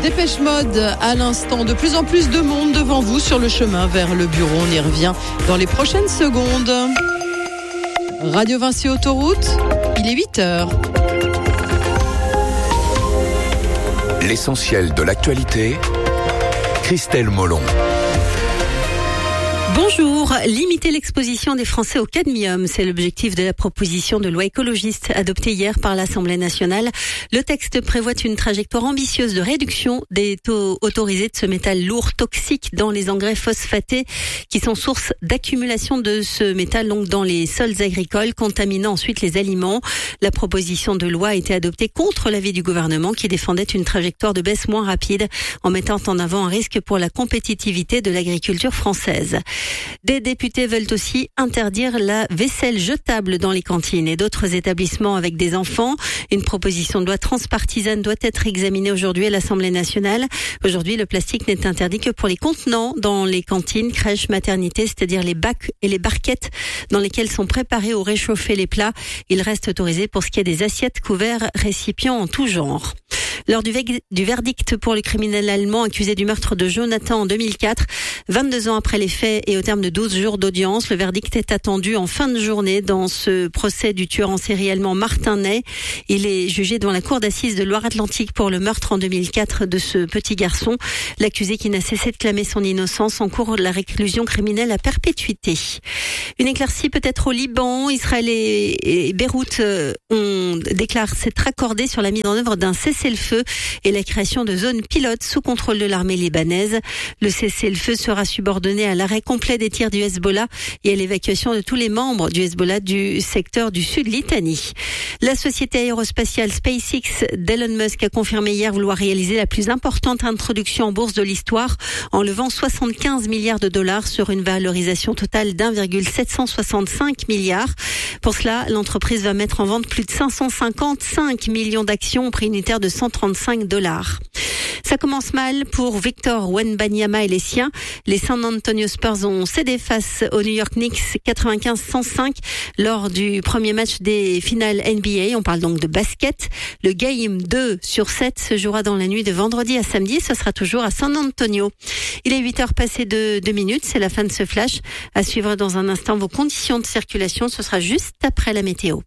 Dépêche Mode à l'instant. De plus en plus de monde devant vous sur le chemin vers le bureau. On y revient dans les prochaines secondes. Radio Vinci Autoroute, il est 8h. L'essentiel de l'actualité, Christelle Molon. Bonjour, limiter l'exposition des Français au cadmium, c'est l'objectif de la proposition de loi écologiste adoptée hier par l'Assemblée nationale. Le texte prévoit une trajectoire ambitieuse de réduction des taux autorisés de ce métal lourd toxique dans les engrais phosphatés qui sont source d'accumulation de ce métal donc dans les sols agricoles, contaminant ensuite les aliments. La proposition de loi a été adoptée contre l'avis du gouvernement qui défendait une trajectoire de baisse moins rapide en mettant en avant un risque pour la compétitivité de l'agriculture française. Des députés veulent aussi interdire la vaisselle jetable dans les cantines et d'autres établissements avec des enfants. Une proposition de loi transpartisane doit être examinée aujourd'hui à l'Assemblée nationale. Aujourd'hui, le plastique n'est interdit que pour les contenants dans les cantines, crèches, maternités, c'est-à-dire les bacs et les barquettes dans lesquels sont préparés ou réchauffés les plats. Il reste autorisé pour ce qui est des assiettes, couverts, récipients en tout genre. Lors du verdict pour le criminel allemand accusé du meurtre de Jonathan en 2004, 22 ans après les faits et au terme de 12 jours d'audience, le verdict est attendu en fin de journée dans ce procès du tueur en série allemand Martin Ney. Il est jugé devant la cour d'assises de Loire-Atlantique pour le meurtre en 2004 de ce petit garçon. L'accusé qui n'a cessé de clamer son innocence encourt la réclusion criminelle à perpétuité. Une éclaircie peut-être au Liban. Israël et Beyrouth déclarent s'être accordés sur la mise en œuvre d'un cessez-le-feu et la création de zones pilotes sous contrôle de l'armée libanaise. Le cessez-le-feu sera subordonné à l'arrêt complet des tirs du Hezbollah et à l'évacuation de tous les membres du Hezbollah du secteur du sud Litanie. La société aérospatiale SpaceX d'Elon Musk a confirmé hier vouloir réaliser la plus importante introduction en bourse de l'histoire en levant 75 milliards de dollars sur une valorisation totale d'1,765 milliards. Pour cela, l'entreprise va mettre en vente plus de 555 millions d'actions au prix unitaire de $135. Ça commence mal pour Victor Wembanyama et les siens. Les San Antonio Spurs ont cédé face aux New York Knicks 95-105 lors du premier match des finales NBA. On parle donc de basket. Le Game 2 sur 7 se jouera dans la nuit de vendredi à samedi. Ce sera toujours à San Antonio. Il est 8h passé de 2 minutes. C'est la fin de ce flash. À suivre dans un instant vos conditions de circulation. Ce sera juste après la météo.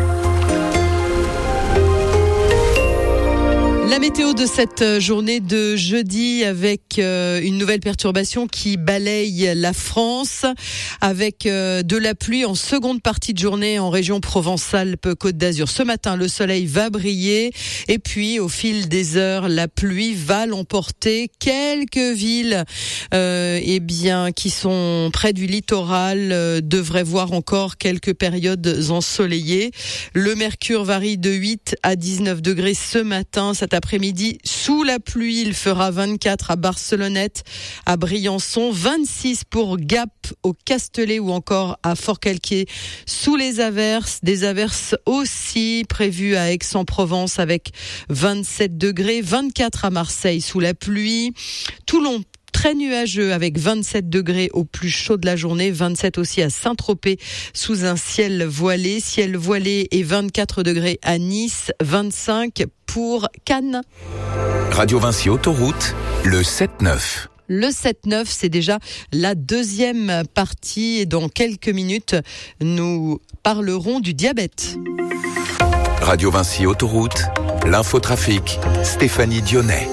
La météo de cette journée de jeudi avec une nouvelle perturbation qui balaye la France avec de la pluie en seconde partie de journée en région Provence-Alpes-Côte d'Azur. Ce matin, le soleil va briller et puis au fil des heures, la pluie va l'emporter. Quelques villes qui sont près du littoral devraient voir encore quelques périodes ensoleillées. Le mercure varie de 8 à 19 degrés ce matin. Cet après-midi, sous la pluie, il fera 24 à Barcelonnette, à Briançon, 26 pour Gap, au Castellet ou encore à Forcalquier sous les averses. Des averses aussi prévues à Aix-en-Provence avec 27 degrés, 24 à Marseille sous la pluie. Toulon, très nuageux avec 27 degrés au plus chaud de la journée, 27 aussi à Saint-Tropez sous un ciel voilé et 24 degrés à Nice, 25 pour Cannes. Radio Vinci Autoroute, le 7-9. Le 7-9, c'est déjà la deuxième partie et dans quelques minutes, nous parlerons du diabète. Radio Vinci Autoroute, l'infotrafic, Stéphanie Dionnet.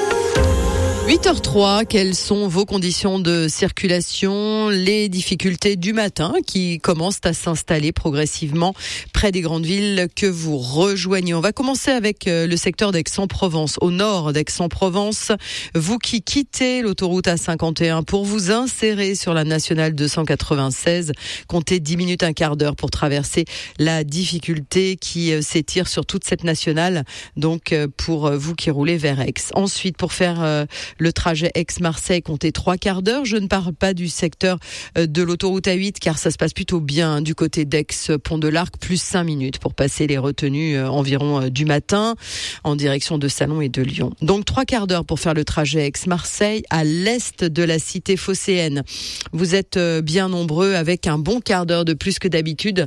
8h03, quelles sont vos conditions de circulation? Les difficultés du matin qui commencent à s'installer progressivement près des grandes villes que vous rejoignez. On va commencer avec le secteur d'Aix-en-Provence, au nord d'Aix-en-Provence. Vous qui quittez l'autoroute A51 pour vous insérer sur la nationale 296, comptez 10 minutes, un quart d'heure pour traverser la difficulté qui s'étire sur toute cette nationale. Donc pour vous qui roulez vers Aix. Ensuite, pour faire le trajet Aix-Marseille, comptez 3 quarts d'heure. Je ne parle pas du secteur de l'autoroute A8 car ça se passe plutôt bien du côté d'Aix-Pont de l'Arc, plus 5 minutes pour passer les retenues environ du matin en direction de Salon et de Lyon. Donc 3 quarts d'heure pour faire le trajet Aix-Marseille à l'est de la cité phocéenne. Vous êtes bien nombreux avec un bon quart d'heure de plus que d'habitude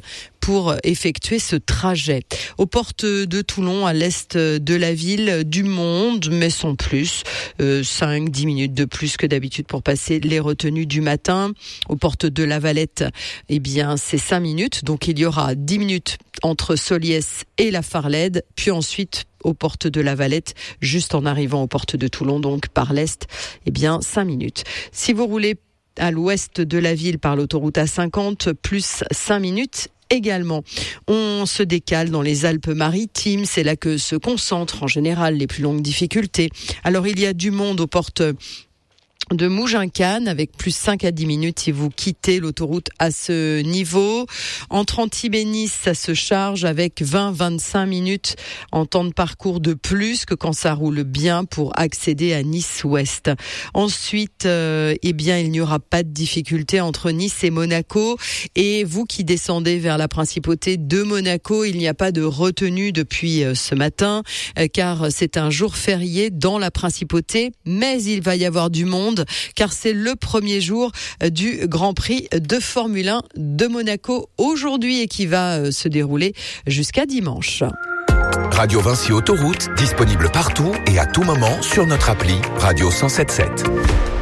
pour effectuer ce trajet. Aux portes de Toulon, à l'est de la ville, du monde, mais sans plus. 5-10 minutes de plus que d'habitude pour passer les retenues du matin. Aux portes de La Valette, eh bien, c'est 5 minutes. Donc, il y aura 10 minutes entre Soliès et la Farlède, puis ensuite aux portes de La Valette, juste en arrivant aux portes de Toulon, donc par l'est, eh bien 5 minutes. Si vous roulez à l'ouest de la ville par l'autoroute A50, plus 5 minutes également. On se décale dans les Alpes-Maritimes, c'est là que se concentrent en général les plus longues difficultés. Alors il y a du monde aux portes de Mougins-Cannes avec plus 5 à 10 minutes si vous quittez l'autoroute à ce niveau. Entre Antibes et Nice, ça se charge avec 20-25 minutes en temps de parcours de plus que quand ça roule bien pour accéder à Nice-Ouest. Ensuite, eh bien, il n'y aura pas de difficulté entre Nice et Monaco. Et vous qui descendez vers la principauté de Monaco, il n'y a pas de retenue depuis ce matin car c'est un jour férié dans la principauté, mais il va y avoir du monde car c'est le premier jour du Grand Prix de Formule 1 de Monaco aujourd'hui et qui va se dérouler jusqu'à dimanche. Radio Vinci Autoroute, disponible partout et à tout moment sur notre appli Radio 107.7.